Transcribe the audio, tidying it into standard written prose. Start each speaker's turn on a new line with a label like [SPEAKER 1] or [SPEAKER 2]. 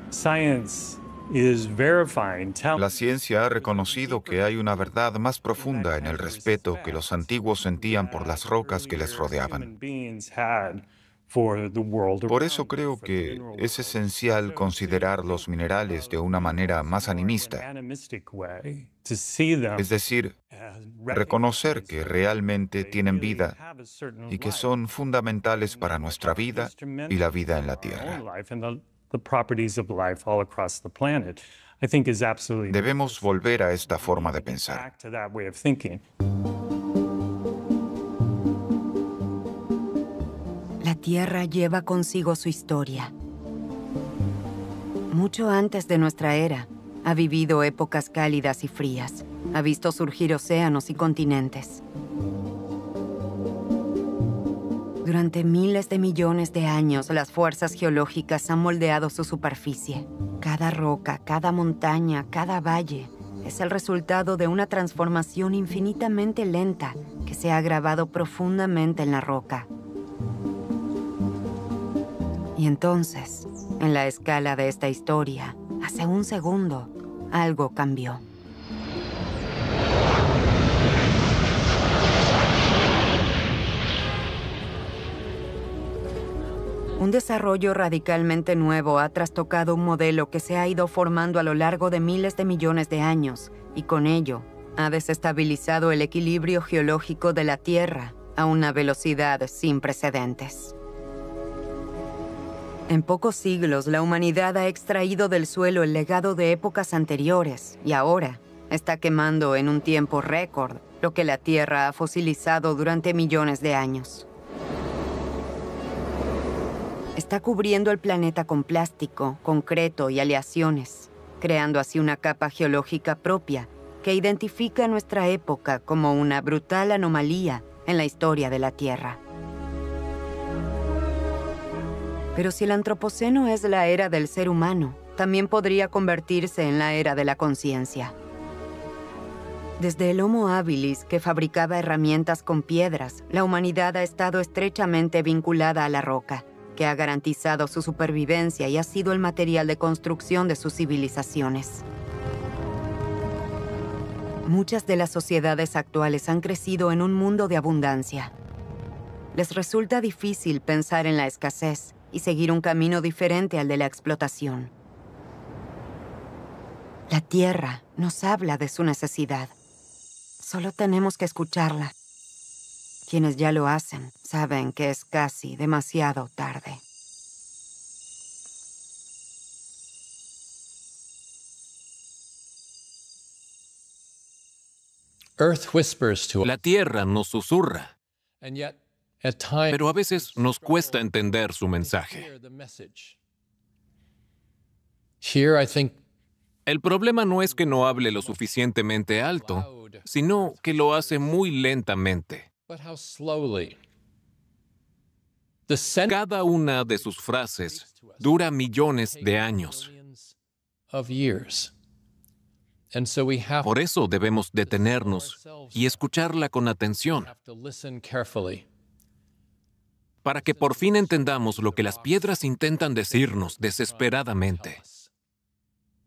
[SPEAKER 1] La ciencia ha reconocido que hay una verdad más profunda en el respeto que los antiguos sentían por las rocas que les rodeaban. Por eso creo que es esencial considerar los minerales de una manera más animista, es decir, reconocer que realmente tienen vida y que son fundamentales para nuestra vida y la vida en la Tierra. Debemos volver a esta forma de pensar.
[SPEAKER 2] La Tierra lleva consigo su historia. Mucho antes de nuestra era, ha vivido épocas cálidas y frías. Ha visto surgir océanos y continentes. Durante miles de millones de años, las fuerzas geológicas han moldeado su superficie. Cada roca, cada montaña, cada valle es el resultado de una transformación infinitamente lenta que se ha grabado profundamente en la roca. Y entonces, en la escala de esta historia, hace un segundo, algo cambió. Un desarrollo radicalmente nuevo ha trastocado un modelo que se ha ido formando a lo largo de miles de millones de años y con ello ha desestabilizado el equilibrio geológico de la Tierra a una velocidad sin precedentes. En pocos siglos, la humanidad ha extraído del suelo el legado de épocas anteriores y ahora está quemando en un tiempo récord lo que la Tierra ha fosilizado durante millones de años. Está cubriendo el planeta con plástico, concreto y aleaciones, creando así una capa geológica propia que identifica nuestra época como una brutal anomalía en la historia de la Tierra. Pero si el Antropoceno es la era del ser humano, también podría convertirse en la era de la conciencia. Desde el Homo habilis, que fabricaba herramientas con piedras, la humanidad ha estado estrechamente vinculada a la roca, que ha garantizado su supervivencia y ha sido el material de construcción de sus civilizaciones. Muchas de las sociedades actuales han crecido en un mundo de abundancia. Les resulta difícil pensar en la escasez y seguir un camino diferente al de la explotación. La Tierra nos habla de su necesidad. Solo tenemos que escucharla. Quienes ya lo hacen saben que es casi demasiado tarde.
[SPEAKER 3] La Tierra nos susurra, pero a veces nos cuesta entender su mensaje. El problema no es que no hable lo suficientemente alto, sino que lo hace muy lentamente. Cada una de sus frases dura millones de años. Por eso debemos detenernos y escucharla con atención, para que por fin entendamos lo que las piedras intentan decirnos desesperadamente.